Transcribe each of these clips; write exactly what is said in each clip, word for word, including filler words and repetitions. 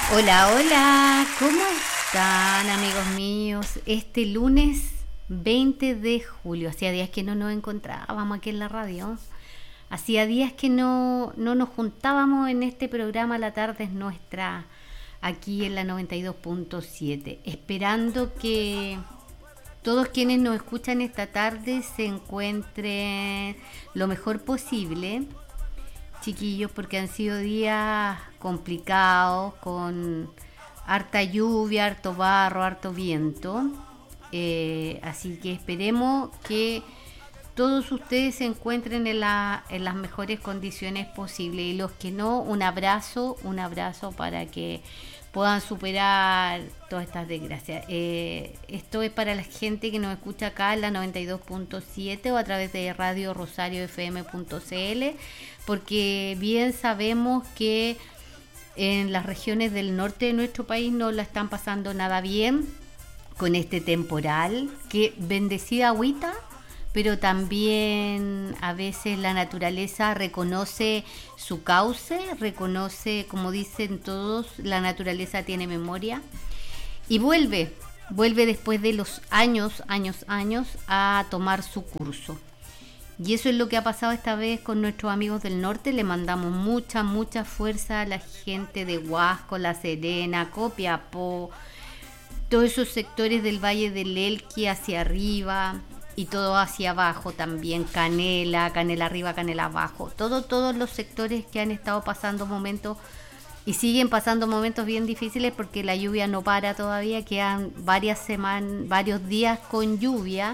Hola, hola, ¿cómo están, amigos míos? Este lunes veinte de julio, hacía días que no nos encontrábamos aquí en la radio, hacía días que no, no nos juntábamos en este programa. La tarde es nuestra, aquí en la noventa y dos punto siete, esperando que todos quienes nos escuchan esta tarde se encuentren lo mejor posible, chiquillos, porque han sido días complicados, con harta lluvia, harto barro, harto viento, eh, así que esperemos que todos ustedes se encuentren en, la, en las mejores condiciones posibles, y los que no, un abrazo, un abrazo para que puedan superar todas estas desgracias. Eh, esto es para la gente que nos escucha acá en la noventa y dos punto siete o a través de radio rosario f m punto c l, porque bien sabemos que en las regiones del norte de nuestro país no la están pasando nada bien con este temporal, que bendecida agüita, pero también a veces la naturaleza reconoce su cauce, reconoce, como dicen todos, la naturaleza tiene memoria y vuelve, vuelve después de los años, años, años a tomar su curso. Y eso es lo que ha pasado esta vez con nuestros amigos del norte. Le mandamos mucha, mucha fuerza a la gente de Huasco, La Serena, Copiapó, todos esos sectores del Valle del Elqui hacia arriba y todo hacia abajo también, Canela, Canela arriba, Canela abajo, todo, todos los sectores que han estado pasando momentos y siguen pasando momentos bien difíciles porque la lluvia no para todavía, quedan varias semanas, varios días con lluvia.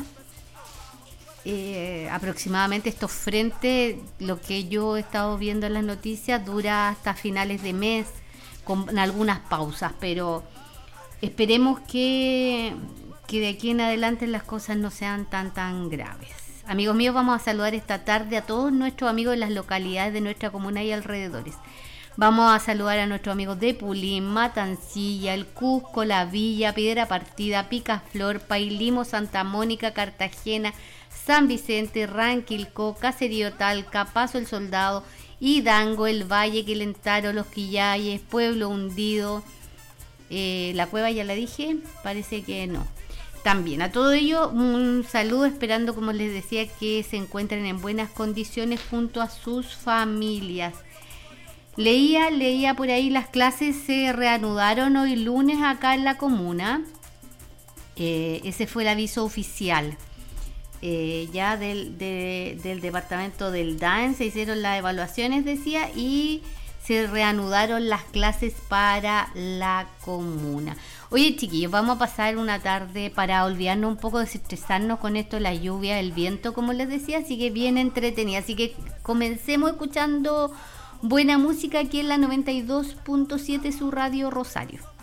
Eh, aproximadamente estos frentes, lo que yo he estado viendo en las noticias, dura hasta finales de mes con algunas pausas, pero esperemos que, que de aquí en adelante las cosas no sean tan tan graves. Amigos míos, vamos a saludar esta tarde a todos nuestros amigos de las localidades de nuestra comuna y alrededores. Vamos a saludar a nuestros amigos de Pulín, Matancilla, El Cusco, La Villa, Piedra Partida, Picaflor, Pailimo, Santa Mónica, Cartagena, San Vicente, Ranquilco, Caserío Talca, Paso el Soldado, Hidango, El Valle, Quilentaro, Los Quillayes, Pueblo Hundido, eh, La Cueva ya la dije, parece que no. También a todo ello un saludo, esperando, como les decía, que se encuentren en buenas condiciones junto a sus familias. Leía, leía por ahí, las clases se reanudaron hoy lunes acá en la comuna. Eh, ese fue el aviso oficial. Eh, ya del, de, del departamento del D A E N se hicieron las evaluaciones, decía, y se reanudaron las clases para la comuna. Oye, chiquillos, vamos a pasar una tarde para olvidarnos un poco, desestresarnos con esto, la lluvia, el viento, como les decía, así que bien entretenida. Así que comencemos escuchando buena música aquí en la noventa y dos punto siete, su radio Rosario.